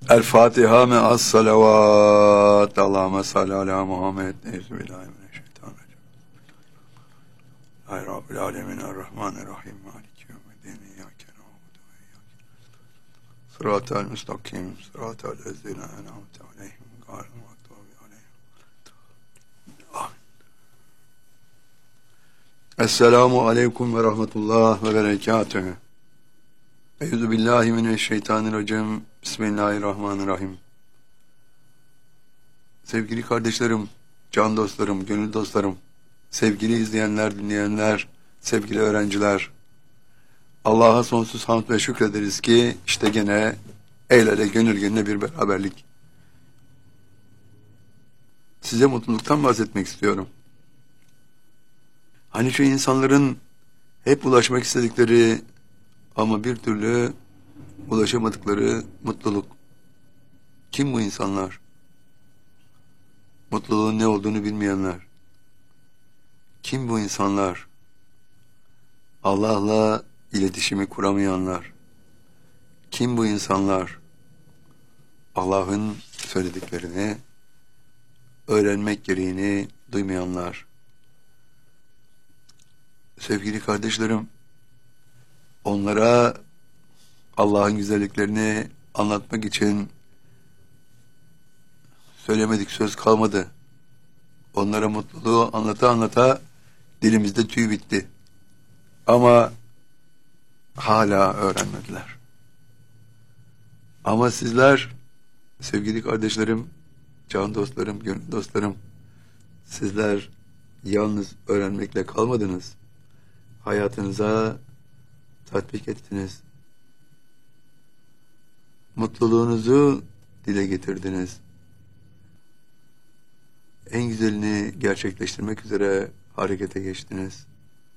El Fatiha me'as salavat. Allahümme salli ala Muhammed. Euzubillahimineşşeytanirracim. Hay Rabbil alemin errahmanirrahim. Maliki yevmiddin. İyyâke na'budu ve iyyâke nestaîn. Sıratal müstakim. Sıratal lezîne en'amte aleyhim. Gayril mağdûbi aleyhim. Esselamu aleyküm ve rahmetullah ve berekatühü. Euzubillahimineşşeytanirracim. Bismillahirrahmanirrahim. Sevgili kardeşlerim, can dostlarım, gönül dostlarım, sevgili izleyenler, dinleyenler, sevgili öğrenciler, Allah'a sonsuz hamd ve şükrederiz ki işte gene el ele gönül gönüle bir beraberlik. Size mutluluktan bahsetmek istiyorum. Hani şu insanların hep ulaşmak istedikleri ama bir türlü ulaşamadıkları mutluluk. Kim bu insanlar? Mutluluğun ne olduğunu bilmeyenler. Kim bu insanlar? Allah'la iletişimi kuramayanlar. Kim bu insanlar? Allah'ın söylediklerini öğrenmek gereğini duymayanlar. Sevgili kardeşlerim, onlara Allah'ın güzelliklerini anlatmak için söylemedik söz kalmadı. Onlara mutluluğu anlata anlata dilimizde tüy bitti. Ama hala öğrenmediler. Ama sizler, sevgili kardeşlerim, can dostlarım, gönül dostlarım, sizler yalnız öğrenmekle kalmadınız. Hayatınıza tatbik ettiniz. Mutluluğunuzu dile getirdiniz. En güzelini gerçekleştirmek üzere harekete geçtiniz.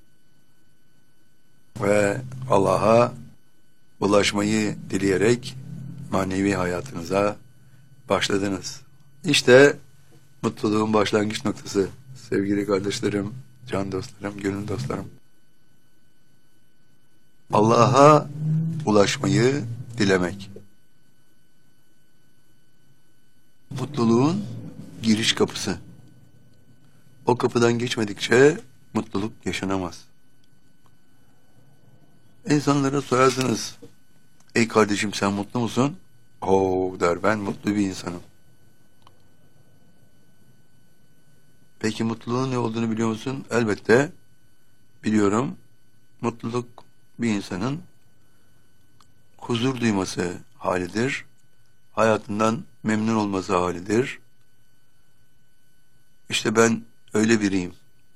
Ve Allah'a ulaşmayı dileyerek manevi hayatınıza başladınız. İşte mutluluğun başlangıç noktası sevgili kardeşlerim, can dostlarım, gönül dostlarım. Allah'a ulaşmayı dilemek. Mutluluğun giriş kapısı. O kapıdan geçmedikçe mutluluk yaşanamaz. İnsanlara sorarsınız, ey kardeşim sen mutlu musun? Oo der, ben mutlu bir insanım. Peki mutluluğun ne olduğunu biliyor musun? Elbette biliyorum. Mutluluk bir insanın huzur duyması halidir. Hayatından memnun olması halidir. İşte ben öyle biriyim.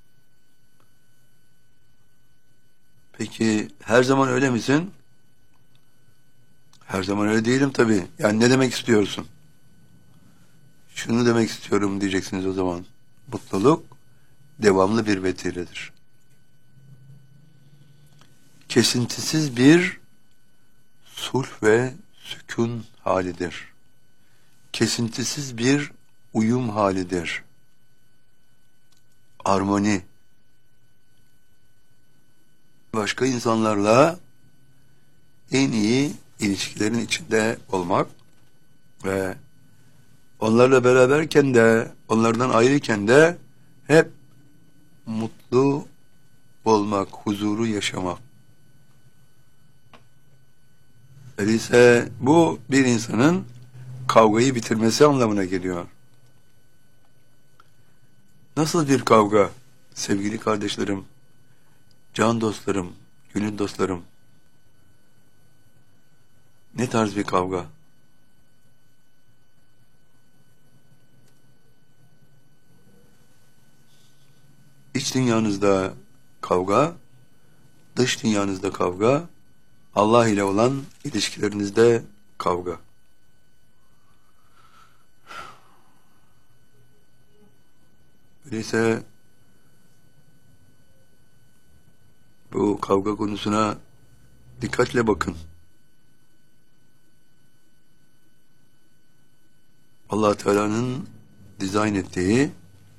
Peki her zaman öyle misin? Her zaman öyle değilim tabii. Yani ne demek istiyorsun? Şunu demek istiyorum diyeceksiniz o zaman. Mutluluk devamlı bir vetiredir. Kesintisiz bir sulh ve sükun halidir. Kesintisiz bir uyum halidir. Armoni. Başka insanlarla en iyi ilişkilerin içinde olmak ve onlarla beraberken de, onlardan ayrıyken de hep mutlu olmak, huzuru yaşamak. Öyleyse bu bir insanın kavgayı bitirmesi anlamına geliyor. Nasıl bir kavga sevgili kardeşlerim, can dostlarım, gönül dostlarım? Ne tarz bir kavga? İç dünyanızda kavga, dış dünyanızda kavga, Allah ile olan ilişkilerinizde kavga. Öyleyse bu kavga konusuna dikkatle bakın. Allah Teala'nın dizayn ettiği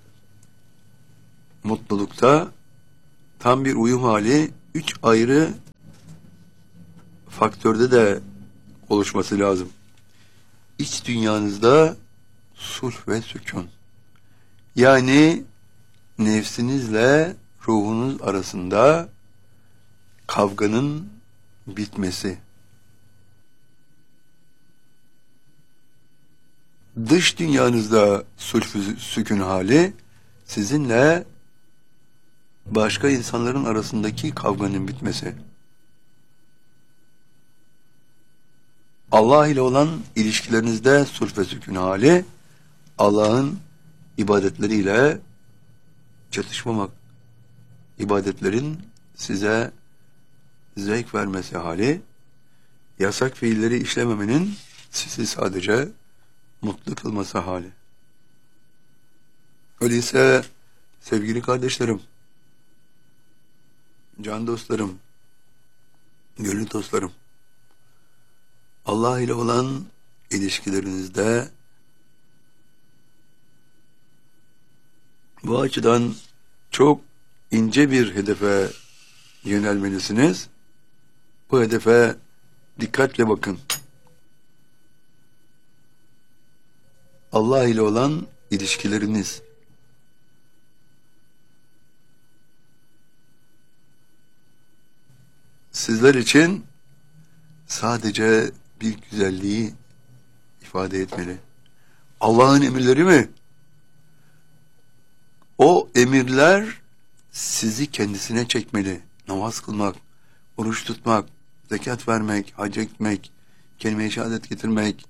mutlulukta tam bir uyum hali 3 ayrı faktörde de oluşması lazım. iç dünyanızda sulh ve sükun. Yani nefsinizle ruhunuz arasında kavganın bitmesi. Dış dünyanızda sulh ve sükun hali, sizinle başka insanların arasındaki kavganın bitmesi. Allah ile olan ilişkilerinizde sulh ve sükun hali, Allah'ın ibadetleriyle çatışmamak, ibadetlerin size zevk vermesi hali, yasak fiilleri işlememenin sizi sadece mutlu kılması hali. Öyleyse sevgili kardeşlerim, can dostlarım, gönül dostlarım, Allah ile olan ilişkilerinizde bu açıdan çok ince bir hedefe yönelmelisiniz. Bu hedefe dikkatle bakın. Allah ile olan ilişkileriniz. Sizler için sadece bir güzelliği ifade etmeli. Allah'ın emirleri mi? O emirler sizi kendisine çekmeli. Namaz kılmak, oruç tutmak, zekat vermek, hac etmek, kelime-i şehadet getirmek,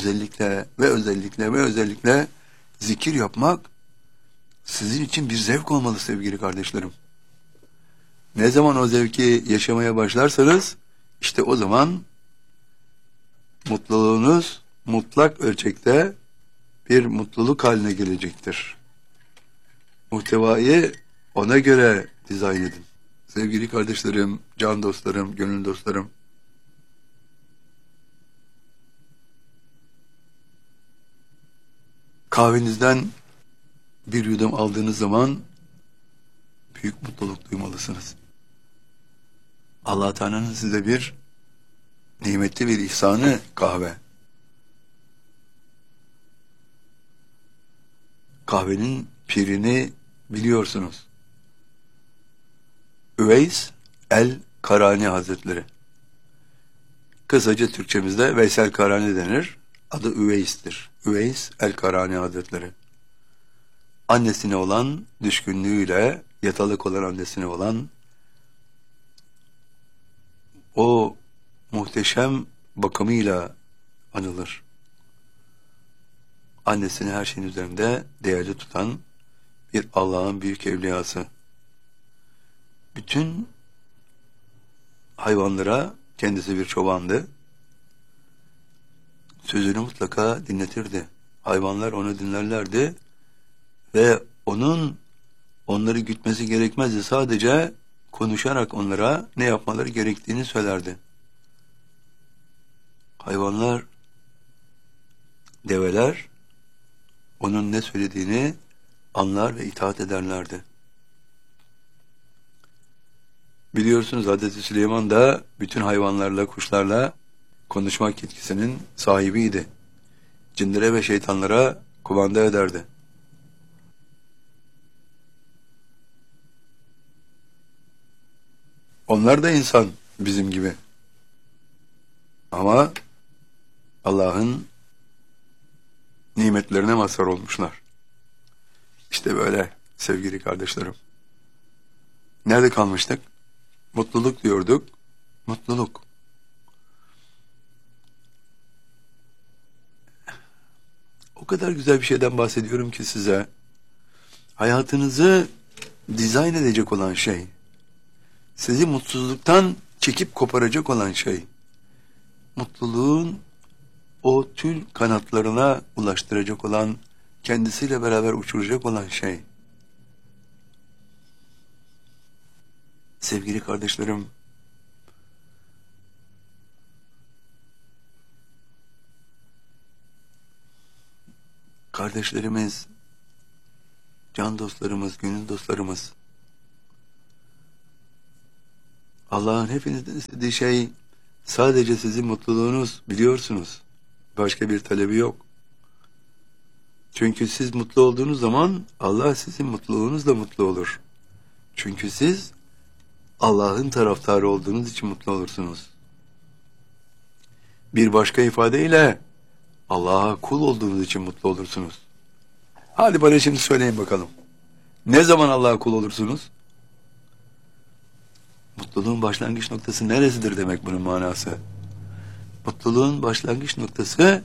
özellikle zikir yapmak sizin için bir zevk olmalı sevgili kardeşlerim. Ne zaman o zevki yaşamaya başlarsanız, işte o zaman mutluluğunuz mutlak ölçekte bir mutluluk haline gelecektir. Muhtevayı ona göre dizayn edin. Sevgili kardeşlerim, can dostlarım, gönül dostlarım, kahvenizden bir yudum aldığınız zaman büyük mutluluk duymalısınız. Allah Teala'nın size bir nimetli bir ihsanı kahve. Kahvenin pirini biliyorsunuz. Üveys el-Karani Hazretleri. Kısaca Türkçemizde Veysel Karani denir. Adı Üveys'tir. Üveys el-Karani Hazretleri. Annesine olan düşkünlüğüyle, yatalık olan annesine olan o muhteşem bakımıyla anılır. Annesini her şeyin üzerinde değerli tutan bir Allah'ın büyük evliyası. Bütün hayvanlara kendisi bir çobandı. Sözünü mutlaka dinletirdi. Hayvanlar onu dinlerlerdi ve onları gütmesi gerekmezdi. Sadece konuşarak onlara ne yapmaları gerektiğini söylerdi. Hayvanlar, develer onun ne söylediğini anlar ve itaat ederlerdi. Biliyorsunuz Hazreti Süleyman da bütün hayvanlarla, kuşlarla konuşmak yetkisinin sahibiydi. Cinlere ve şeytanlara kumanda ederdi. Onlar da insan bizim gibi. Ama Allah'ın nimetlerine mazhar olmuşlar. İşte böyle sevgili kardeşlerim. Nerede kalmıştık? Mutluluk diyorduk. Mutluluk. O kadar güzel bir şeyden bahsediyorum ki size. Hayatınızı dizayn edecek olan şey, sizi mutsuzluktan çekip koparacak olan şey, mutluluğun o tül kanatlarına ulaştıracak olan, kendisiyle beraber uçuracak olan şey. Sevgili kardeşlerim, kardeşlerimiz, can dostlarımız, gönül dostlarımız, Allah'ın hepinizden istediği şey sadece sizin mutluluğunuz, biliyorsunuz. Başka bir talebi yok. Çünkü siz mutlu olduğunuz zaman Allah sizin mutluluğunuzla mutlu olur. Çünkü siz Allah'ın taraftarı olduğunuz için mutlu olursunuz. Bir başka ifadeyle Allah'a kul olduğunuz için mutlu olursunuz. Hadi bana şimdi söyleyin bakalım. Ne zaman Allah'a kul olursunuz? Mutluluğun başlangıç noktası neresidir demek bunun manası. Mutluluğun başlangıç noktası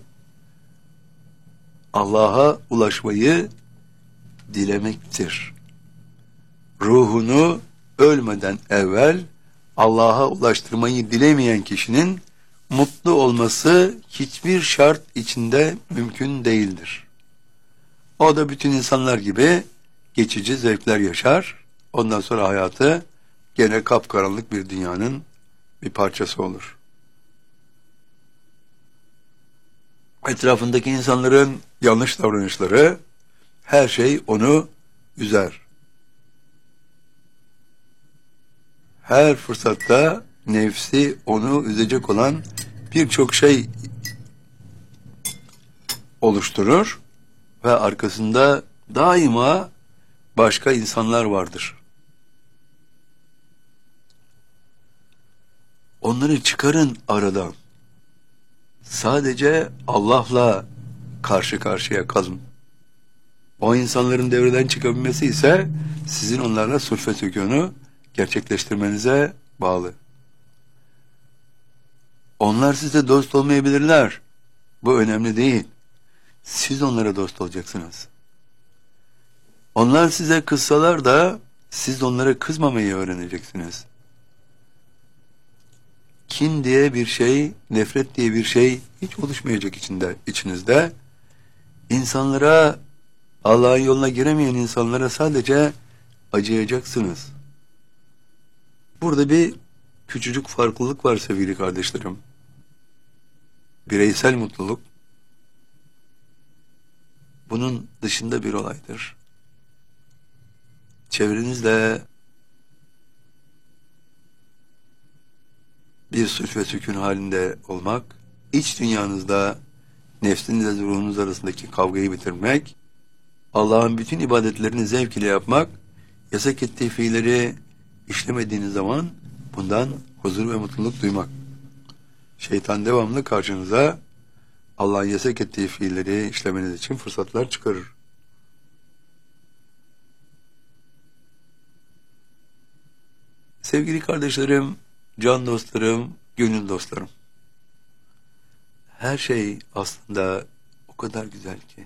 Allah'a ulaşmayı dilemektir. Ruhunu ölmeden evvel Allah'a ulaştırmayı dilemeyen kişinin mutlu olması hiçbir şart içinde mümkün değildir. O da bütün insanlar gibi geçici zevkler yaşar. Ondan sonra hayatı gene kapkaranlık bir dünyanın bir parçası olur. Etrafındaki insanların yanlış davranışları, her şey onu üzer. Her fırsatta nefsi onu üzecek olan birçok şey oluşturur ve arkasında daima başka insanlar vardır. Onları çıkarın aradan. Sadece Allah'la karşı karşıya kalın. O insanların devreden çıkabilmesi ise sizin onlarla sulh sükûnu gerçekleştirmenize bağlı. Onlar size dost olmayabilirler. Bu önemli değil. Siz onlara dost olacaksınız. Onlar size kızsalar da siz onlara kızmamayı öğreneceksiniz. Kin diye bir şey, nefret diye bir şey hiç oluşmayacak içinizde. İnsanlara, Allah'ın yoluna giremeyen insanlara sadece acıyacaksınız. Burada bir küçücük farklılık var sevgili kardeşlerim. Bireysel mutluluk bunun dışında bir olaydır. Çevrenizle bir sulh ve sükun halinde olmak, iç dünyanızda nefsinizle ruhunuz arasındaki kavgayı bitirmek, Allah'ın bütün ibadetlerini zevk ile yapmak, yasak ettiği fiilleri işlemediğiniz zaman bundan huzur ve mutluluk duymak. Şeytan devamlı karşınıza Allah'ın yasak ettiği fiilleri işlemeniz için fırsatlar çıkarır. Sevgili kardeşlerim, can dostlarım, gönül dostlarım. Her şey aslında o kadar güzel ki.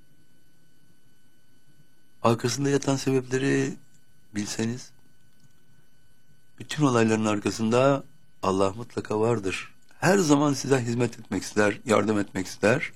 Arkasında yatan sebepleri bilseniz, bütün olayların arkasında Allah mutlaka vardır. Her zaman size hizmet etmek ister, yardım etmek ister.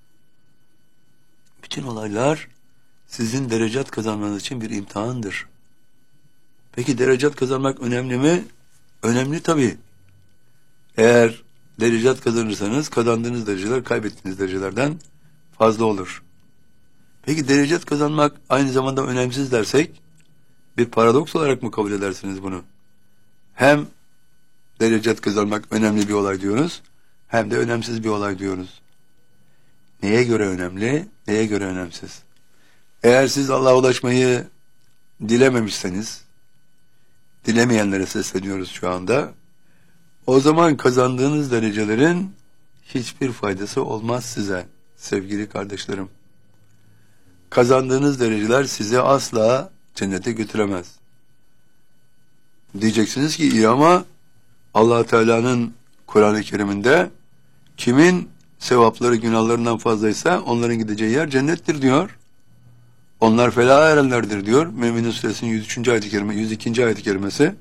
Bütün olaylar sizin derecat kazanmanız için bir imtihandır. Peki derecat kazanmak önemli mi? Önemli tabii. Eğer derecat kazanırsanız kazandığınız dereceler kaybettiğiniz derecelerden fazla olur. Peki derecat kazanmak aynı zamanda önemsiz dersek bir paradoks olarak mı kabul edersiniz bunu? Hem derecat kazanmak önemli bir olay diyoruz, hem de önemsiz bir olay diyoruz. Neye göre önemli, neye göre önemsiz? Eğer siz Allah'a ulaşmayı dilememişseniz, dilemeyenlere sesleniyoruz şu anda, o zaman kazandığınız derecelerin hiçbir faydası olmaz size sevgili kardeşlerim. Kazandığınız dereceler sizi asla cennete götüremez. Diyeceksiniz ki iyi ama Allah Teala'nın Kur'an-ı Kerim'inde kimin sevapları günahlarından fazlaysa onların gideceği yer cennettir diyor. Onlar felaha erenlerdir diyor. Mü'minin Suresinin 103. ayet-i kerime, 102. ayet-i kerimesi.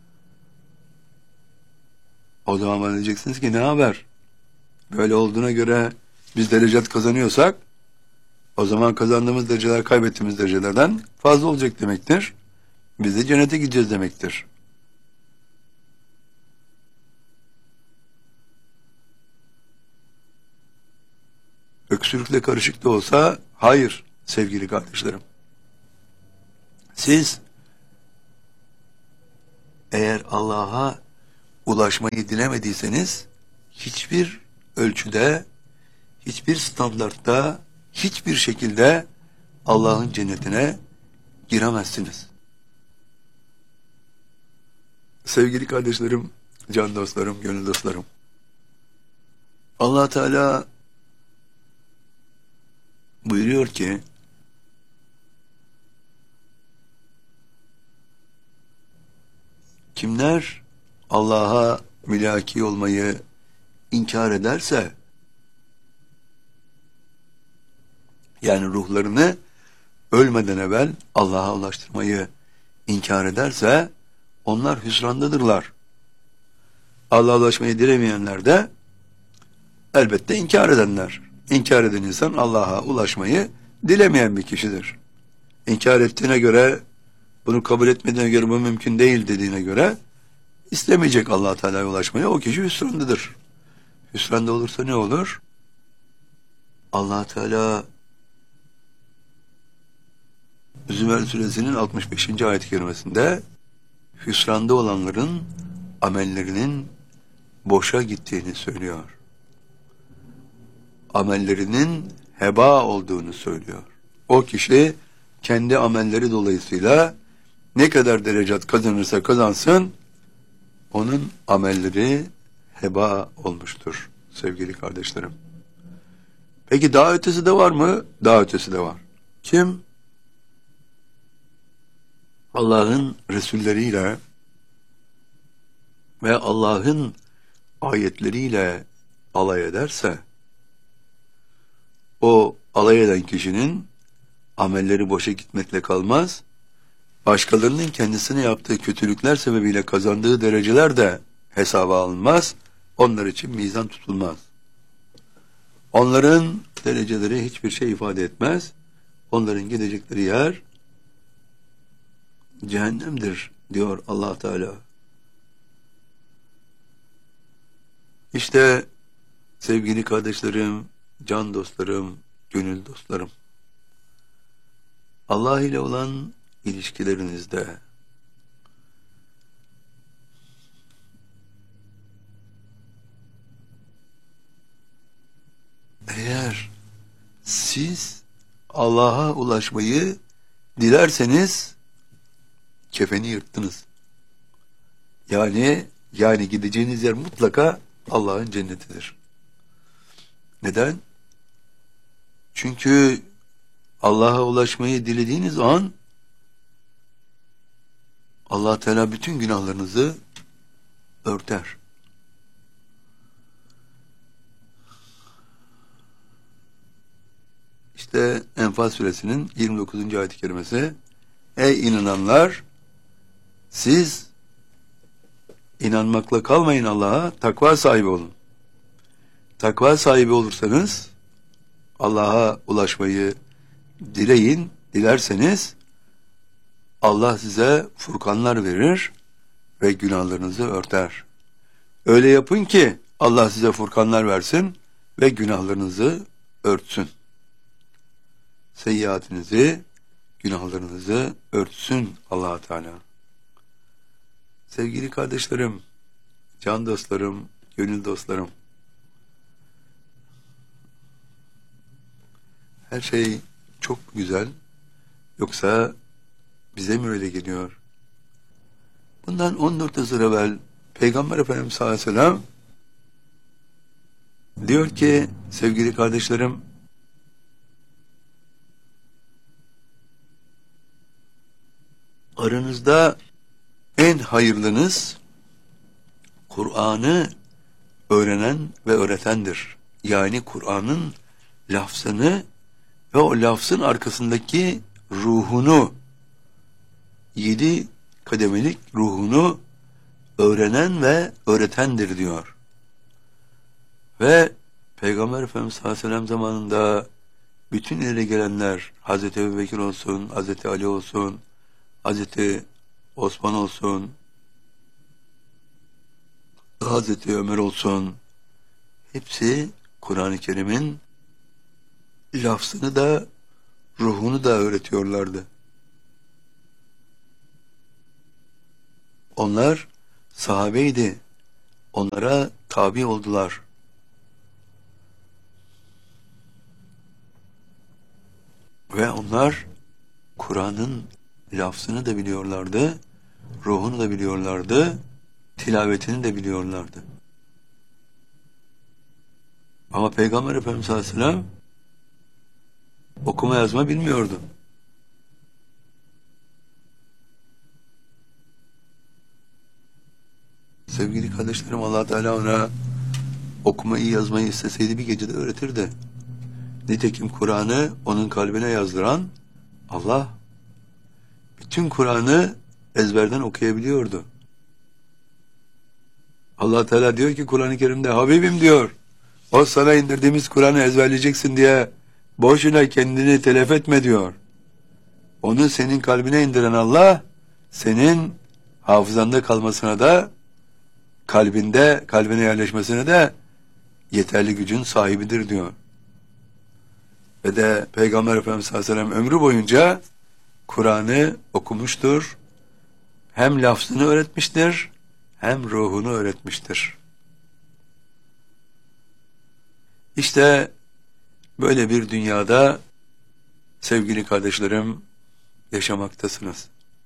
O zaman bana diyeceksiniz ki ne haber? Böyle olduğuna göre biz derecat kazanıyorsak o zaman kazandığımız dereceler kaybettiğimiz derecelerden fazla olacak demektir. Biz de cennete gideceğiz demektir. Öksürükle karışık da olsa hayır sevgili kardeşlerim. Siz eğer Allah'a ulaşmayı dilemediyseniz hiçbir ölçüde hiçbir standartta, hiçbir şekilde Allah'ın cennetine giremezsiniz. Sevgili kardeşlerim, can dostlarım, gönül dostlarım. Allah Teala buyuruyor ki, kimler Allah'a mülaki olmayı inkar ederse, yani ruhlarını ölmeden evvel Allah'a ulaştırmayı inkar ederse, onlar hüsrandadırlar. Allah'a ulaşmayı dilemeyenler de elbette inkar edenler. İnkar eden insan Allah'a ulaşmayı dilemeyen bir kişidir. İnkar ettiğine göre, bunu kabul etmediğine göre, bu mümkün değil dediğine göre istemeyecek Allah Teala'ya ulaşmayı, o kişi hüsrandadır. Hüsranda olursa ne olur? Allah Teala Zümer suresinin 65. ayet-i kerimesinde hüsranda olanların amellerinin boşa gittiğini söylüyor. Amellerinin heba olduğunu söylüyor. O kişi kendi amelleri dolayısıyla ne kadar derecat kazanırsa kazansın, onun amelleri heba olmuştur sevgili kardeşlerim. Peki daha ötesi de var mı? Daha ötesi de var. Kim Allah'ın Resulleriyle ve Allah'ın ayetleriyle alay ederse, o alay eden kişinin amelleri boşa gitmekle kalmaz, başkalarının kendisine yaptığı kötülükler sebebiyle kazandığı dereceler de hesaba alınmaz, onlar için mizan tutulmaz. Onların dereceleri hiçbir şey ifade etmez, onların gidecekleri yer cehennemdir diyor Allah Teala. İşte sevgili kardeşlerim, can dostlarım, gönül dostlarım, Allah ile olan ilişkilerinizde eğer siz Allah'a ulaşmayı dilerseniz kefeni yırttınız. Yani gideceğiniz yer mutlaka Allah'ın cennetidir. Neden? Çünkü Allah'a ulaşmayı dilediğiniz an Allah Teala bütün günahlarınızı örter. İşte Enfal suresinin 29. ayet-i kerimesi, ey inananlar, siz inanmakla kalmayın Allah'a, takva sahibi olun. Takva sahibi olursanız Allah'a ulaşmayı dilerseniz Allah size furkanlar verir ve günahlarınızı örter. Öyle yapın ki Allah size furkanlar versin ve günahlarınızı örtsün. Seyyiatinizi, günahlarınızı örtsün Allah Teala. Sevgili kardeşlerim, can dostlarım, gönül dostlarım, her şey çok güzel, yoksa bize mi öyle geliyor? Bundan 14 asır evvel Peygamber Efendimiz sallallahu aleyhi ve sellem diyor ki, sevgili kardeşlerim, aranızda en hayırlınız Kur'an'ı öğrenen ve öğretendir. Yani Kur'an'ın lafzını ve o lafzın arkasındaki ruhunu, 7 kademelik ruhunu öğrenen ve öğretendir diyor. Ve Peygamber Efendimiz sallallahu aleyhi ve sellem zamanında bütün ileri gelenler, Hazreti Ebubekir olsun, Hazreti Ali olsun, Hazreti Osman olsun, Hazreti Ömer olsun, hepsi Kur'an-ı Kerim'in lafzını da ruhunu da öğretiyorlardı. Onlar sahabeydi. Onlara tabi oldular. Ve onlar Kur'an'ın lafzını da biliyorlardı, ruhunu da biliyorlardı, tilavetini de biliyorlardı. Ama Peygamber Efendimiz sallallahu aleyhi ve sellem okuma yazma bilmiyordu. Sevgili kardeşlerim, Allah Teala ona okumayı yazmayı isteseydi bir gecede öğretirdi. Nitekim Kur'an'ı onun kalbine yazdıran Allah bütün Kur'an'ı ezberden okuyabiliyordu. Allah Teala diyor ki Kur'an-ı Kerim'de, Habibim diyor, o sana indirdiğimiz Kur'an'ı ezberleyeceksin diye boşuna kendini telef etme diyor. Onu senin kalbine indiren Allah, senin hafızanda kalmasına da, kalbine yerleşmesine de yeterli gücün sahibidir diyor. Ve de Peygamber Efendimiz sallallahu aleyhi ve sellem ömrü boyunca Kur'an'ı okumuştur. Hem lafzını öğretmiştir, hem ruhunu öğretmiştir. İşte böyle bir dünyada sevgili kardeşlerim yaşamaktasınız.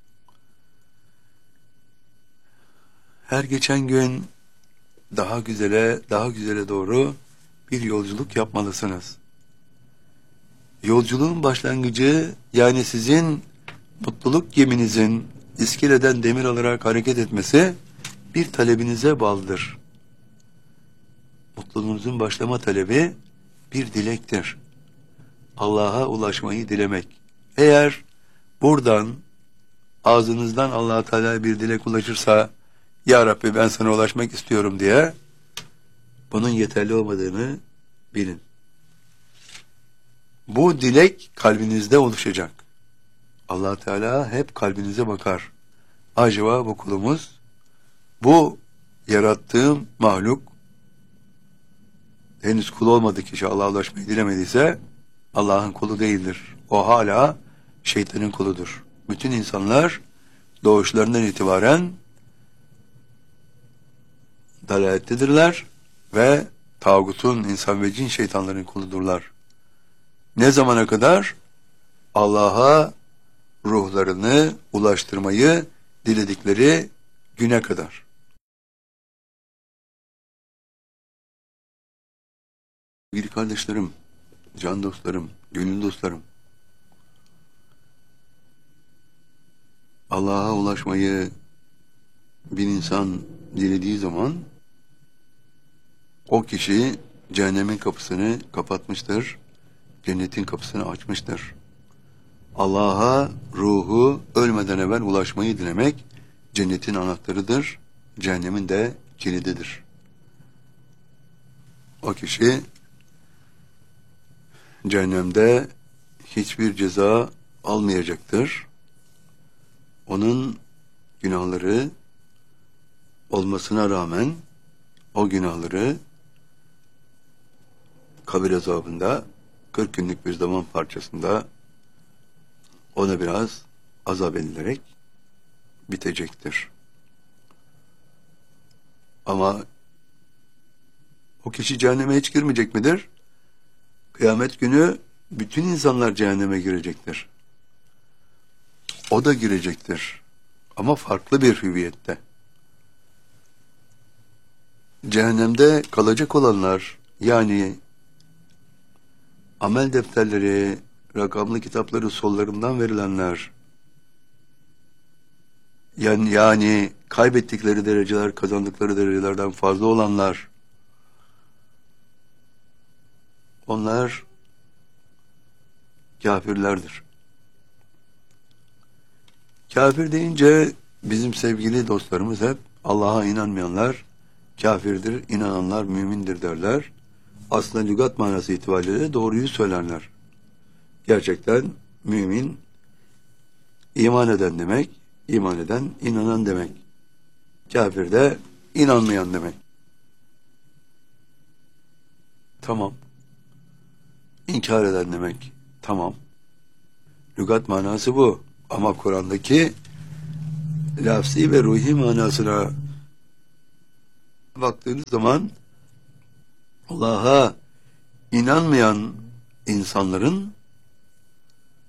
Her geçen gün daha güzele doğru bir yolculuk yapmalısınız. Yolculuğun başlangıcı, yani sizin mutluluk geminizin iskeleden demir alarak hareket etmesi bir talebinize bağlıdır. Mutluluğunuzun başlama talebi bir dilektir. Allah'a ulaşmayı dilemek. Eğer buradan ağzınızdan Allah-u Teala'ya bir dilek ulaşırsa, Ya Rabbi ben sana ulaşmak istiyorum diye, bunun yeterli olmadığını bilin. Bu dilek kalbinizde oluşacak. Allah Teala hep kalbinize bakar. Acaba bu kulumuz, bu yarattığım mahluk, henüz kul olmadı kişi Allah'a ulaşmayı dilemediyse, Allah'ın kulu değildir. O hala şeytanın kuludur. Bütün insanlar doğuşlarından itibaren dalalettedirler ve tağutun, insan ve cin şeytanların kuludurlar. Ne zamana kadar? Allah'a ruhlarını ulaştırmayı diledikleri güne kadar. Sevgili kardeşlerim, can dostlarım, gönül dostlarım, Allah'a ulaşmayı bir insan dilediği zaman o kişi cehennemin kapısını kapatmıştır, cennetin kapısını açmıştır. Allah'a ruhu ölmeden evvel ulaşmayı dilemek cennetin anahtarıdır, cehennemin de kilididir. O kişi cehennemde hiçbir ceza almayacaktır. Onun günahları olmasına rağmen o günahları kabir azabında 40 günlük bir zaman parçasında ona biraz azap edilerek bitecektir. Ama o kişi cehenneme hiç girmeyecek midir? Kıyamet günü bütün insanlar cehenneme girecektir. O da girecektir. Ama farklı bir hüviyette. Cehennemde kalacak olanlar, yani amel defterleri, rakamlı kitapları sollarından verilenler, yani kaybettikleri dereceler, kazandıkları derecelerden fazla olanlar, onlar kafirlerdir. Kafir deyince bizim sevgili dostlarımız hep Allah'a inanmayanlar kafirdir, inananlar mümindir derler. Aslında lügat manası itibariyle de doğruyu söylerler. Gerçekten mümin, iman eden demek, iman eden, inanan demek. Kafir de inanmayan demek. Tamam. İnkar eden demek. Tamam. Lügat manası bu. Ama Kur'an'daki lafzi ve ruhi manasına baktığınız zaman Allah'a inanmayan insanların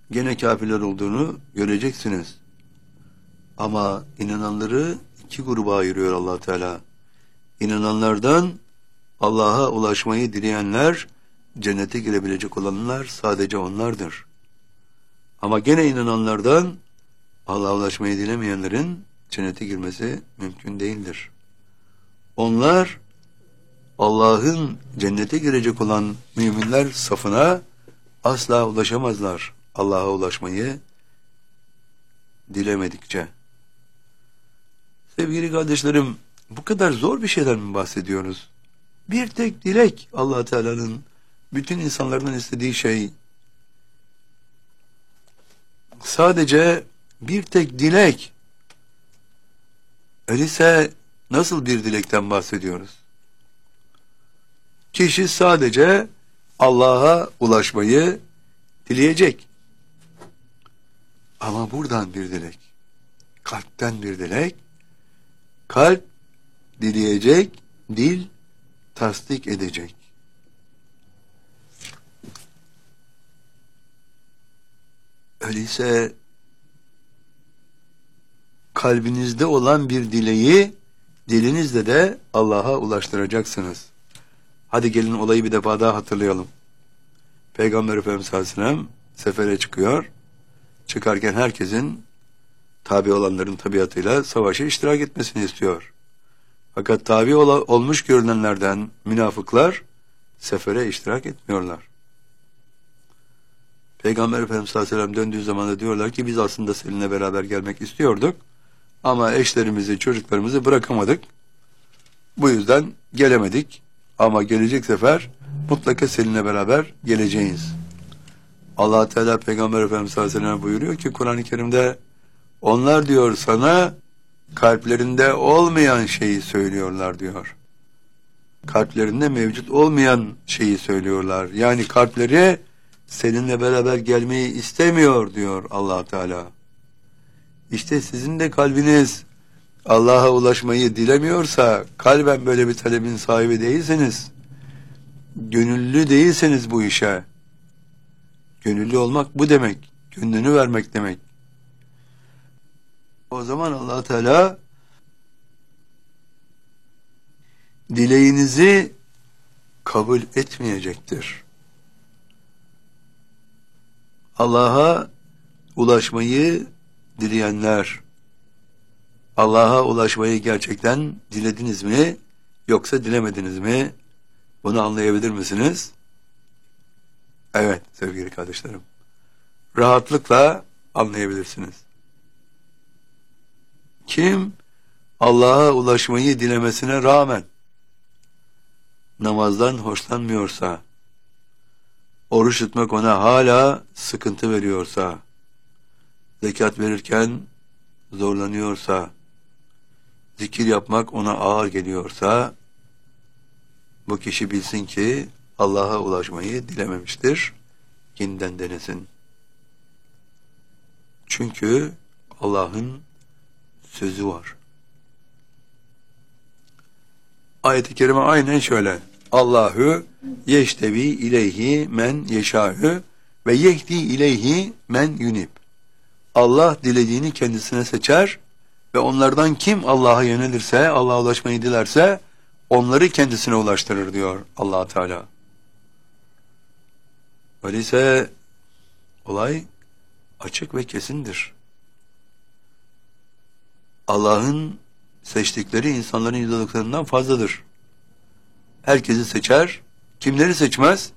gene kafirler olduğunu göreceksiniz. Ama inananları iki gruba ayırıyor Allah Teala. İnananlardan Allah'a ulaşmayı dileyenler, cennete girebilecek olanlar sadece onlardır. Ama gene inananlardan Allah'a ulaşmayı dilemeyenlerin cennete girmesi mümkün değildir. Onlar Allah'ın cennete girecek olan müminler safına asla ulaşamazlar. Allah'a ulaşmayı dilemedikçe. Sevgili kardeşlerim, bu kadar zor bir şeyden mi bahsediyoruz? Bir tek dilek Allah Teala'nın bütün insanlardan istediği şey. Sadece bir tek dilek. Öyleyse nasıl bir dilekten bahsediyoruz? Kişi sadece Allah'a ulaşmayı dileyecek. Ama buradan bir dilek. Kalpten bir dilek. Kalp dileyecek, dil tasdik edecek. Öyleyse kalbinizde olan bir dileği dilinizle de Allah'a ulaştıracaksınız. Hadi gelin olayı bir defa daha hatırlayalım. Peygamber Efendimiz Aleyhisselam sefere çıkıyor. Çıkarken herkesin tabi olanların tabiatıyla savaşa iştirak etmesini istiyor. Fakat tabi olmuş görünenlerden münafıklar sefere iştirak etmiyorlar. Peygamber Efendimiz Aleyhisselam döndüğü zaman da diyorlar ki biz aslında seninle beraber gelmek istiyorduk ama eşlerimizi, çocuklarımızı bırakamadık. Bu yüzden gelemedik ama gelecek sefer mutlaka seninle beraber geleceğiz. Allah Teala Peygamber Efendimiz Aleyhisselam buyuruyor ki Kur'an-ı Kerim'de onlar diyor sana kalplerinde olmayan şeyi söylüyorlar diyor. Kalplerinde mevcut olmayan şeyi söylüyorlar. Yani kalpleri seninle beraber gelmeyi istemiyor diyor Allah Teala. İşte sizin de kalbiniz Allah'a ulaşmayı dilemiyorsa kalben böyle bir talebin sahibi değilsiniz. Gönüllü değilseniz bu işe. Gönüllü olmak bu demek. Gönlünü vermek demek. O zaman Allah Teala dileğinizi kabul etmeyecektir. Allah'a ulaşmayı dileyenler, Allah'a ulaşmayı gerçekten dilediniz mi, yoksa dilemediniz mi? Bunu anlayabilir misiniz? Evet sevgili kardeşlerim. Rahatlıkla anlayabilirsiniz. Kim Allah'a ulaşmayı dilemesine rağmen namazdan hoşlanmıyorsa, oruç tutmak ona hala sıkıntı veriyorsa, zekat verirken zorlanıyorsa, zikir yapmak ona ağır geliyorsa, bu kişi bilsin ki Allah'a ulaşmayı dilememiştir. Yeniden denesin. Çünkü Allah'ın sözü var. Ayet-i kerime aynen şöyle. Allahu yeştevi ileyhi men yeşâhü ve yehdi ileyhi men yunib. Allah dilediğini kendisine seçer ve onlardan kim Allah'a yönelirse, Allah'a ulaşmayı dilerse onları kendisine ulaştırır diyor Allah Teala. Öyleyse olay açık ve kesindir. Allah'ın seçtikleri insanların %90'ından fazladır. Herkesi seçer, kimleri seçmez?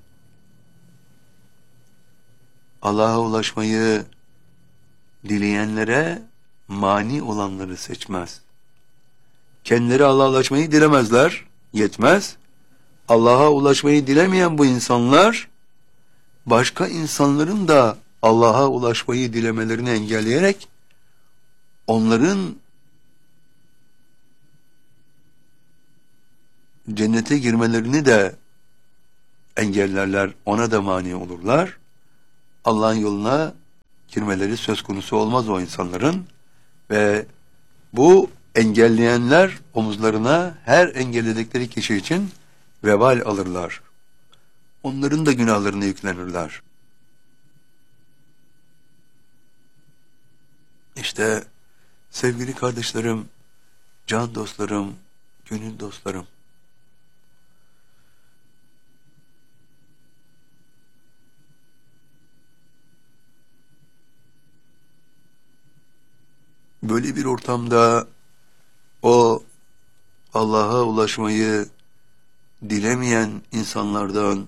Allah'a ulaşmayı dileyenlere mani olanları seçmez. Kendileri Allah'a ulaşmayı dilemezler, yetmez. Allah'a ulaşmayı dilemeyen bu insanlar, başka insanların da Allah'a ulaşmayı dilemelerini engelleyerek, onların cennete girmelerini de engellerler, ona da mani olurlar. Allah'ın yoluna girmeleri söz konusu olmaz o insanların ve bu engelleyenler omuzlarına her engelledikleri kişi için vebal alırlar. Onların da günahlarını yüklenirler. İşte sevgili kardeşlerim, can dostlarım, gönül dostlarım, böyle bir ortamda o Allah'a ulaşmayı dilemeyen insanlardan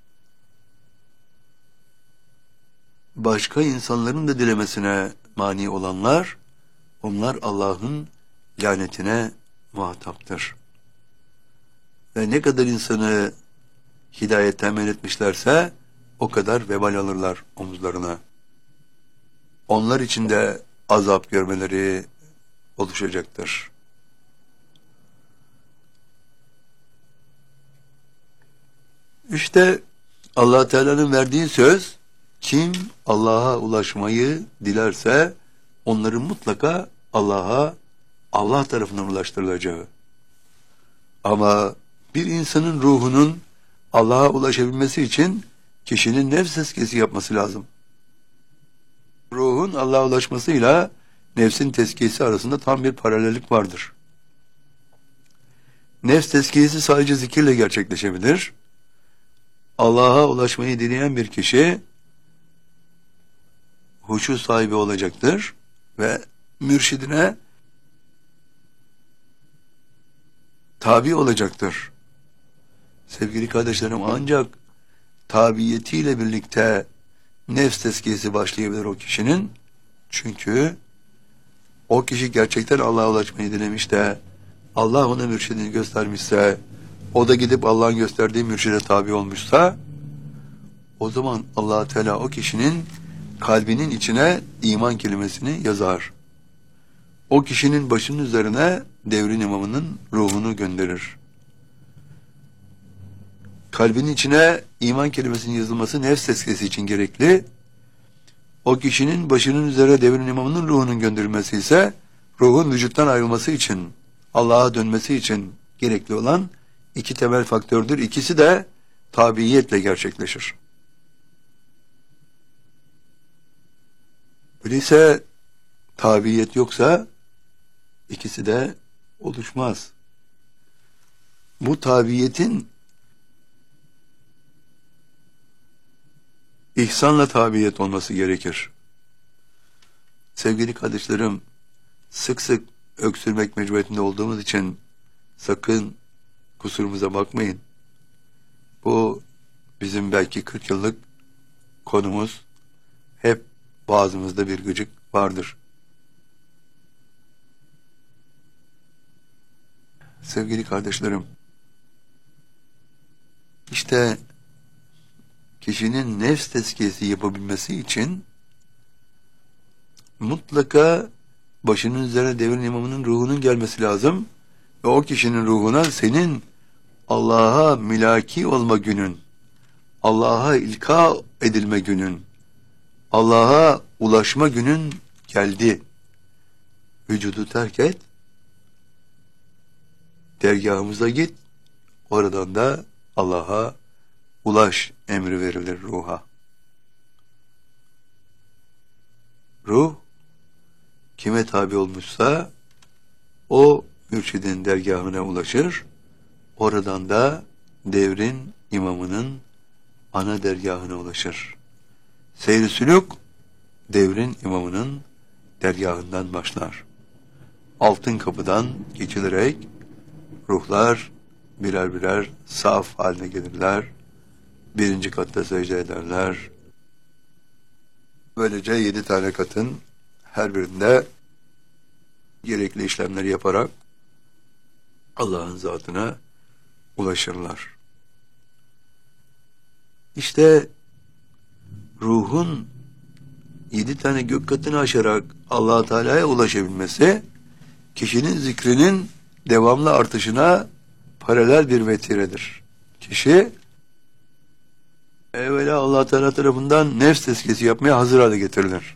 başka insanların da dilemesine mani olanlar, onlar Allah'ın lanetine muhataptır. Ve ne kadar insanı hidayetten men etmişlerse o kadar vebal alırlar omuzlarına. Onlar için de azap görmeleri oluşacaktır. İşte Allah Teala'nın verdiği söz, kim Allah'a ulaşmayı dilerse onların mutlaka Allah tarafından ulaştırılacağı. Ama bir insanın ruhunun Allah'a ulaşabilmesi için kişinin nefs tezkiyesi yapması lazım. Ruhun Allah'a ulaşmasıyla nefsin tezkiyesi arasında tam bir paralellik vardır. Nefs tezkiyesi sadece zikirle gerçekleşebilir. Allah'a ulaşmayı dileyen bir kişi huşu sahibi olacaktır ve mürşidine tabi olacaktır. Sevgili kardeşlerim, ancak tabiyetiyle birlikte nefs tezkiyesi başlayabilir o kişinin. Çünkü o kişi gerçekten Allah'a ulaşmayı dilemiş de Allah ona mürşidini göstermişse, o da gidip Allah'ın gösterdiği mürşide tabi olmuşsa, o zaman Allah Teala o kişinin kalbinin içine iman kelimesini yazar. O kişinin başının üzerine devrin imamının ruhunu gönderir. Kalbinin içine iman kelimesinin yazılması nefs tezkiyesi için gerekli. O kişinin başının üzerine devrin imamının ruhunun gönderilmesi ise ruhun vücuttan ayrılması için, Allah'a dönmesi için gerekli olan iki temel faktördür. İkisi de tabiiyetle gerçekleşir. Öyleyse tabiiyet yoksa ikisi de oluşmaz. Bu tabiiyetin ihsanla tabiyet olması gerekir. Sevgili kardeşlerim, sık sık öksürmek mecburiyetinde olduğumuz için sakın kusurumuza bakmayın. Bu bizim belki 40 yıllık konumuz. Hep boğazımızda bir gıcık vardır. Sevgili kardeşlerim, işte kişinin nefs tezkiyesi yapabilmesi için mutlaka başının üzerine devrin imamının ruhunun gelmesi lazım ve o kişinin ruhuna senin Allah'a mülaki olma günün, Allah'a ilka edilme günün, Allah'a ulaşma günün geldi. Vücudu terk et, dergahımıza git, oradan da Allah'a ulaş emri verilir ruha. Ruh kime tabi olmuşsa o mürşidin dergahına ulaşır, oradan da devrin imamının ana dergahına ulaşır. Seyr-i sülûk devrin imamının dergahından başlar. Altın kapıdan geçilerek ruhlar birer birer saf haline gelirler. Birinci katta secde ederler. Böylece 7 tane katın her birinde gerekli işlemleri yaparak Allah'ın zatına ulaşırlar. İşte ruhun 7 tane gök katını aşarak Allah Teala'ya ulaşabilmesi, kişinin zikrinin devamlı artışına paralel bir vetiredir. Kişi evvela Allah Teala tarafından nefs tezkiyesi yapmaya hazır hale getirilir.